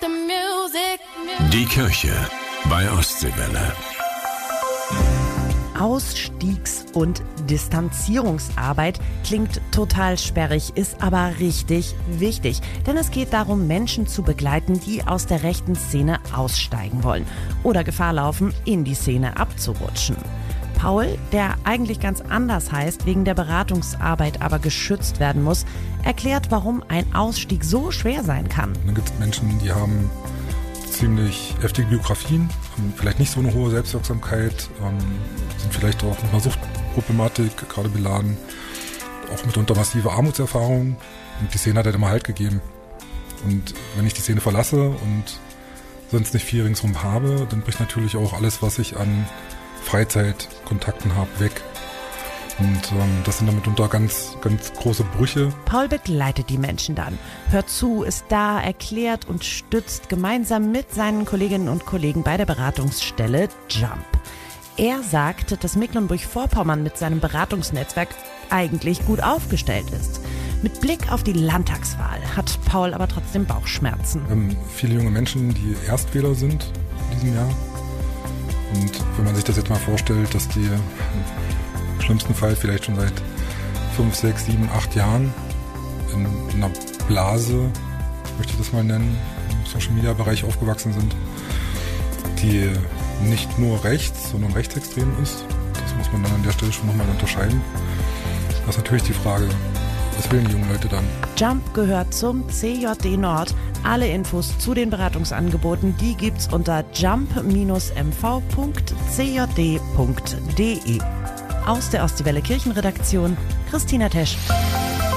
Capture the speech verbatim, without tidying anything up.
Die Kirche bei Ostseewelle. Ausstiegs- und Distanzierungsarbeit klingt total sperrig, ist aber richtig wichtig. Denn es geht darum, Menschen zu begleiten, die aus der rechten Szene aussteigen wollen oder Gefahr laufen, in die Szene abzurutschen. Paul, der eigentlich ganz anders heißt, wegen der Beratungsarbeit aber geschützt werden muss, erklärt, warum ein Ausstieg so schwer sein kann. Dann gibt es Menschen, die haben ziemlich heftige Biografien, haben vielleicht nicht so eine hohe Selbstwirksamkeit, ähm, sind vielleicht auch mit einer Suchtproblematik gerade beladen, auch mitunter massive Armutserfahrungen. Und die Szene hat halt immer Halt gegeben. Und wenn ich die Szene verlasse und sonst nicht viel ringsum habe, dann bricht natürlich auch alles, was ich an Freizeitkontakten habe, weg. Und ähm, das sind dann mitunter ganz, ganz große Brüche. Paul begleitet die Menschen dann, hört zu, ist da, erklärt und stützt gemeinsam mit seinen Kolleginnen und Kollegen bei der Beratungsstelle Jump. Er sagt, dass Mecklenburg-Vorpommern mit seinem Beratungsnetzwerk eigentlich gut aufgestellt ist. Mit Blick auf die Landtagswahl hat Paul aber trotzdem Bauchschmerzen. Wir haben viele junge Menschen, die Erstwähler sind in diesem Jahr. Und wenn man sich das jetzt mal vorstellt, dass die im schlimmsten Fall vielleicht schon seit fünf, sechs, sieben, acht Jahren in, in einer Blase, möchte ich das mal nennen, im Social-Media-Bereich aufgewachsen sind, die nicht nur rechts, sondern rechtsextrem ist. Das muss man dann an der Stelle schon nochmal unterscheiden. Das ist natürlich die Frage, was wählen die jungen Leute dann? Jump gehört zum C J D Nord. Alle Infos zu den Beratungsangeboten, die gibt's unter jump Bindestrich m v Punkt c j d Punkt d e. Aus der Ostseewelle Kirchenredaktion, Christina Tesch.